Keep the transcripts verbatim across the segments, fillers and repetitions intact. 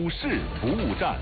股市服务站。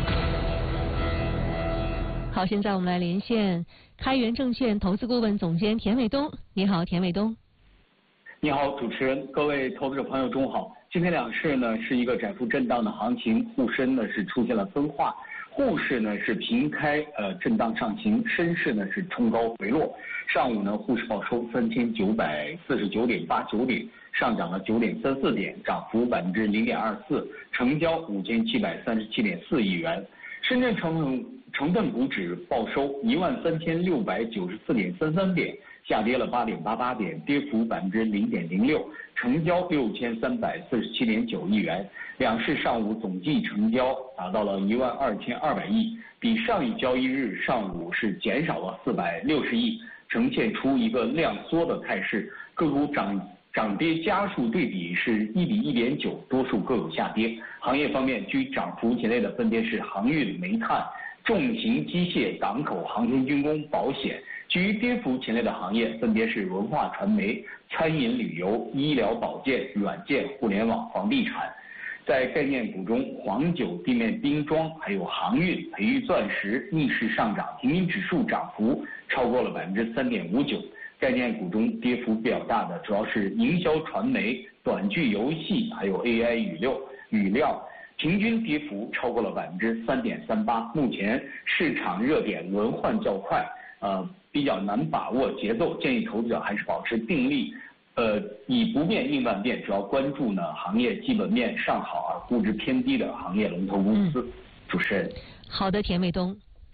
好，现在我们来连线开元证券投资顾问总监田伟东。你好，田伟东。 你好，主持人，各位投资者朋友，中午好。今天两市呢是一个窄幅震荡的行情，沪深呢是出现了分化，沪市呢是平开呃震荡上行，深市呢是冲高回落。上午呢，沪市报收三千九百四十九点八九点，上涨了九点三四点，涨幅百分之零点二四，成交五千七百三十七点四亿元。深圳成分成分股指报收一万三千六百九十四点三三点，下跌了八点八八点，跌幅百分之零点零六，成交六千三百四十七点九亿元。两市上午总计成交达到了一万二千二百亿，比上一交易日上午是减少了四百六十亿，呈现出一个量缩的态势。个股涨涨跌家数对比是一比一点九，多数个股下跌。行业方面，居涨幅前列的分别是航运、煤炭、重型机械、港口、航天军工、保险。居跌幅前列的行业分别是文化传媒、餐饮旅游、医疗保健、软件、互联网、房地产。在概念股中，黄酒、地面冰装还有航运、培育钻石逆势上涨，平均指数涨幅超过了百分之三点五九。概念股中跌幅比较大的主要是营销传媒、短剧游戏还有 A I 语料语料，平均跌幅超过了百分之三点三八。目前市场热点轮换较快，呃，比较难把握节奏，建议投资者还是保持定力，呃，以不变应万变，主要关注呢行业基本面上好而估值偏低的行业龙头公司。嗯、主持人。 好的，田伟东。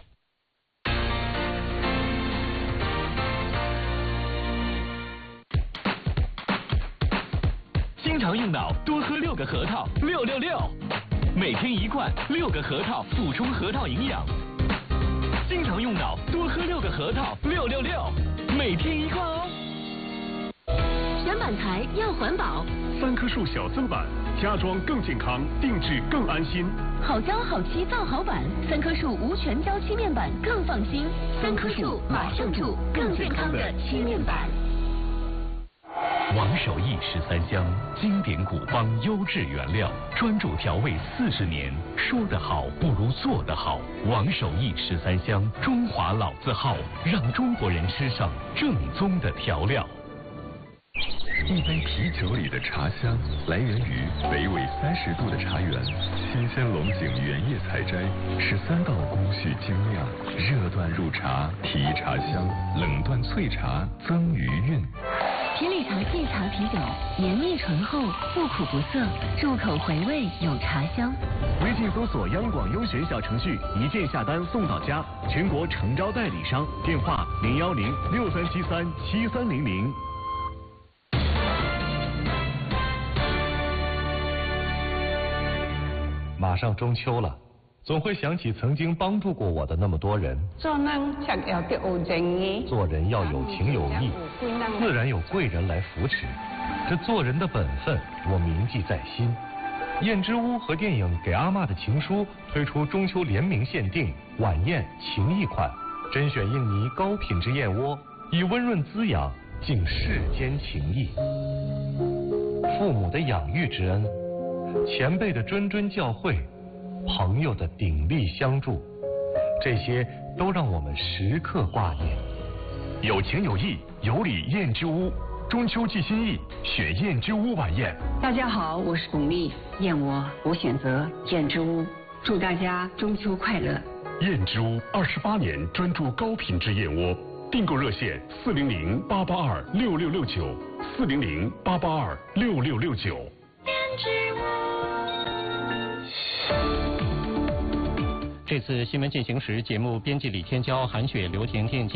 经常用脑，多喝六个核桃，六六六，每天一罐，六个核桃，补充核桃营养。经常用脑，多喝六个核桃，六六六，每天一罐哦。 选板材要环保， 三棵树小增板，家装更健康，定制更安心。 好胶好漆造好板，三棵树无全胶漆面板更放心。三棵树马上住更健康的漆面板。 王守义十三香，经典古方，优质原料，专注调味四十年。说得好不如做得好。王守义十三香，中华老字号，让中国人吃上正宗的调料。 一杯啤酒里的茶香，来源于北纬三十度的茶园，新鲜龙井原叶采摘，十三道工序精酿，热断入茶提茶香，冷断萃茶增余韵。 皮里茶荠茶啤酒，绵密醇厚，不苦不涩，入口回味有茶香。 微信搜索央广优选小程序，一键下单送到家，全国诚招代理商，电话零幺零六三七三七三零零。 马上中秋了，总会想起曾经帮助过我的那么多人。 做人才要有情义， 做人要有情有义，自然有贵人来扶持。这做人的本分，我铭记在心。燕之屋和电影《给阿嬷的情书》推出中秋联名限定晚宴情谊款，甄选印尼高品质燕窝，以温润滋养敬世间情谊。父母的养育之恩，前辈的谆谆教诲，朋友的鼎力相助，这些都让我们时刻挂念。 有情有义，有礼燕之屋，中秋寄心意，选燕之屋晚宴。 大家好，我是巩俐，燕窝我选择燕之屋，祝大家中秋快乐。 燕之屋二十八年专注高品质燕窝，订购热线四零零八八二六六六九，四零零八八二六六六九。 这次新闻进行时，节目编辑李天骄、韩雪、刘甜甜。